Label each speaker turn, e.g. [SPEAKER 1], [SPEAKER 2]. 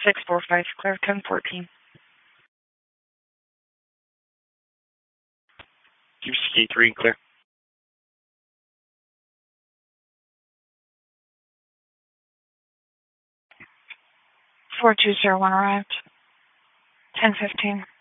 [SPEAKER 1] 645 clear, 1014.
[SPEAKER 2] QC 3 clear.
[SPEAKER 1] 4201 arrived. 1015.